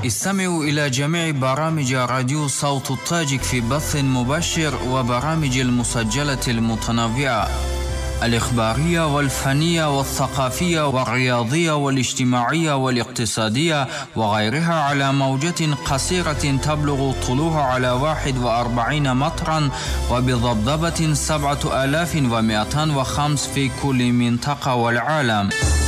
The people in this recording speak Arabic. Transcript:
استمعوا إلى جميع برامج راديو صوت التاجك في بث مباشر وبرامج المسجلة المتنوعة الإخبارية والفنية والثقافية والرياضية والاجتماعية والاقتصادية وغيرها على موجة قصيرة تبلغ طولها على 41 مترا وبضبضبة 7205 في كل منطقة والعالم.